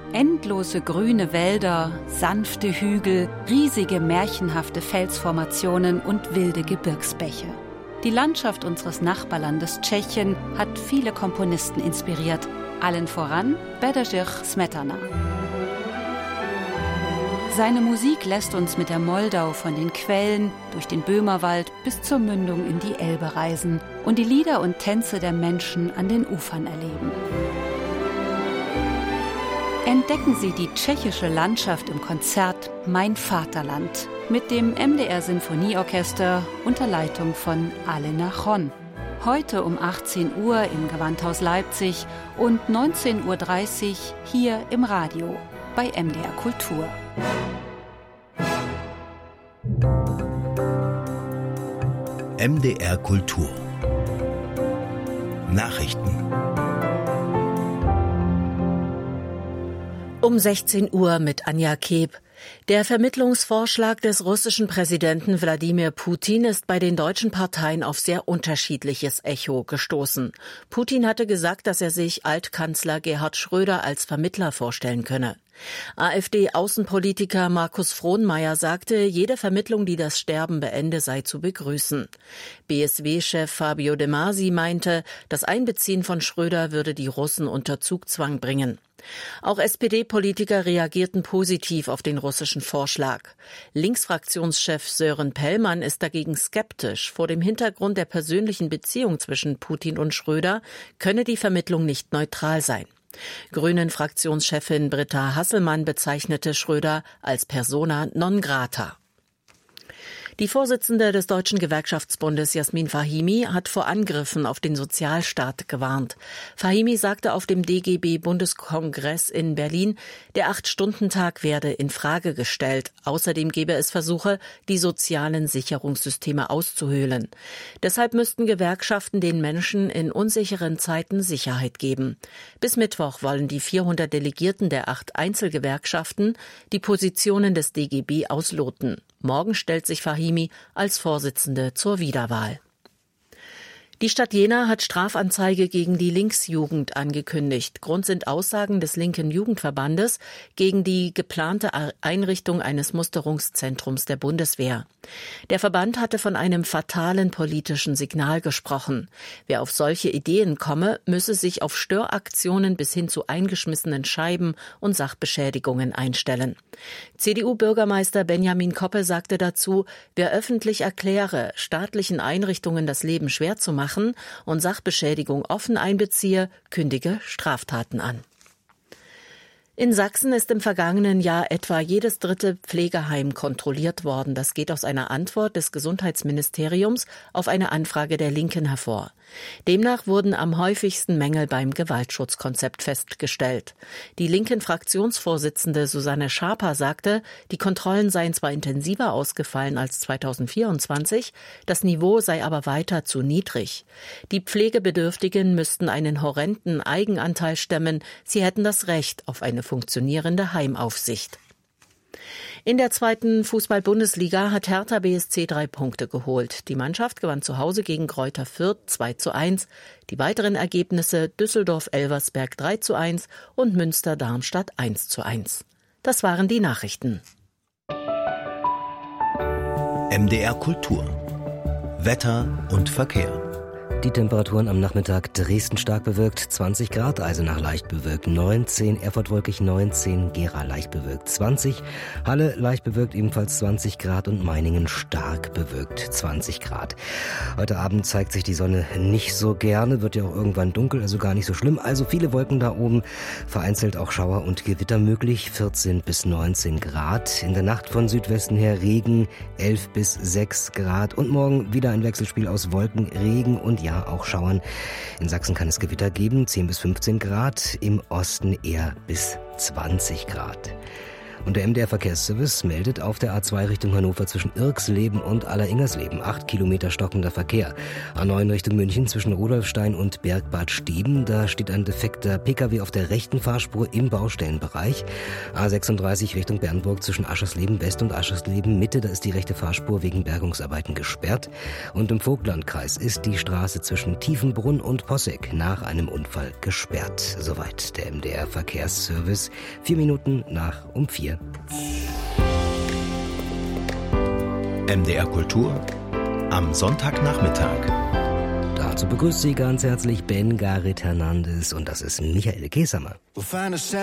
Endlose grüne Wälder, sanfte Hügel, riesige märchenhafte Felsformationen und wilde Gebirgsbäche. Die Landschaft unseres Nachbarlandes Tschechien hat viele Komponisten inspiriert, allen voran Bedřich Smetana. Seine Musik lässt uns mit der Moldau von den Quellen durch den Böhmerwald bis zur Mündung in die Elbe reisen und die Lieder und Tänze der Menschen an den Ufern erleben. Entdecken Sie die tschechische Landschaft im Konzert Mein Vaterland mit dem MDR Sinfonieorchester unter Leitung von Alena Chon. Heute um 18 Uhr im Gewandhaus Leipzig und 19:30 Uhr hier im Radio bei MDR Kultur. MDR Kultur Nachrichten. Um 16 Uhr mit Anja Keb. Der Vermittlungsvorschlag des russischen Präsidenten Wladimir Putin ist bei den deutschen Parteien auf sehr unterschiedliches Echo gestoßen. Putin hatte gesagt, dass er sich Altkanzler Gerhard Schröder als Vermittler vorstellen könne. AfD-Außenpolitiker Markus Frohnmayer sagte, jede Vermittlung, die das Sterben beende, sei zu begrüßen. BSW-Chef Fabio De Masi meinte, das Einbeziehen von Schröder würde die Russen unter Zugzwang bringen. Auch SPD-Politiker reagierten positiv auf den russischen Vorschlag. Linksfraktionschef Sören Pellmann ist dagegen skeptisch. Vor dem Hintergrund der persönlichen Beziehung zwischen Putin und Schröder könne die Vermittlung nicht neutral sein. Grünen-Fraktionschefin Britta Hasselmann bezeichnete Schröder als persona non grata. Die Vorsitzende des Deutschen Gewerkschaftsbundes Jasmin Fahimi hat vor Angriffen auf den Sozialstaat gewarnt. Fahimi sagte auf dem DGB-Bundeskongress in Berlin, der 8-Stunden-Tag werde in Frage gestellt. Außerdem gebe es Versuche, die sozialen Sicherungssysteme auszuhöhlen. Deshalb müssten Gewerkschaften den Menschen in unsicheren Zeiten Sicherheit geben. Bis Mittwoch wollen die 400 Delegierten der 8 Einzelgewerkschaften die Positionen des DGB ausloten. Morgen stellt sich Fahimi als Vorsitzende zur Wiederwahl. Die Stadt Jena hat Strafanzeige gegen die Linksjugend angekündigt. Grund sind Aussagen des linken Jugendverbandes gegen die geplante Einrichtung eines Musterungszentrums der Bundeswehr. Der Verband hatte von einem fatalen politischen Signal gesprochen. Wer auf solche Ideen komme, müsse sich auf Störaktionen bis hin zu eingeschmissenen Scheiben und Sachbeschädigungen einstellen. CDU-Bürgermeister Benjamin Koppe sagte dazu, wer öffentlich erkläre, staatlichen Einrichtungen das Leben schwer zu machen und Sachbeschädigung offen einbeziehe, kündige Straftaten an. In Sachsen ist im vergangenen Jahr etwa jedes 3. Pflegeheim kontrolliert worden. Das geht aus einer Antwort des Gesundheitsministeriums auf eine Anfrage der Linken hervor. Demnach wurden am häufigsten Mängel beim Gewaltschutzkonzept festgestellt. Die linken Fraktionsvorsitzende Susanne Schaper sagte, die Kontrollen seien zwar intensiver ausgefallen als 2024, das Niveau sei aber weiter zu niedrig. Die Pflegebedürftigen müssten einen horrenden Eigenanteil stemmen. Sie hätten das Recht auf eine funktionierende Heimaufsicht. In der 2. Fußball-Bundesliga hat Hertha BSC 3 Punkte geholt. Die Mannschaft gewann zu Hause gegen Greuther Fürth 2:1. Die weiteren Ergebnisse Düsseldorf-Elversberg 3:1 und Münster-Darmstadt 1:1. Das waren die Nachrichten. MDR Kultur Wetter und Verkehr. Die Temperaturen am Nachmittag: Dresden stark bewölkt, 20 Grad, Eisenach leicht bewölkt, 19, Erfurt wolkig 19, Gera leicht bewölkt, 20, Halle leicht bewölkt, ebenfalls 20 Grad und Meiningen stark bewölkt, 20 Grad. Heute Abend zeigt sich die Sonne nicht so gerne, wird ja auch irgendwann dunkel, also gar nicht so schlimm. Also viele Wolken da oben, vereinzelt auch Schauer und Gewitter möglich, 14 bis 19 Grad. In der Nacht von Südwesten her Regen, 11 bis 6 Grad und morgen wieder ein Wechselspiel aus Wolken, Regen und ja, auch Schauern. In Sachsen kann es Gewitter geben, 10 bis 15 Grad, im Osten eher bis 20 Grad. Und der MDR Verkehrsservice meldet auf der A2 Richtung Hannover zwischen Irxleben und Alleringersleben 8 Kilometer stockender Verkehr. A9 Richtung München zwischen Rudolfstein und Bergbad Steben, da steht ein defekter Pkw auf der rechten Fahrspur im Baustellenbereich. A36 Richtung Bernburg zwischen Aschersleben West und Aschersleben Mitte, da ist die rechte Fahrspur wegen Bergungsarbeiten gesperrt. Und im Vogtlandkreis ist die Straße zwischen Tiefenbrunn und Posseck nach einem Unfall gesperrt. Soweit der MDR Verkehrsservice. 4 Minuten nach um 4. MDR Kultur am Sonntagnachmittag. Dazu begrüßt Sie ganz herzlich Ben Garrit Hernandez und das ist Michael Kesamer.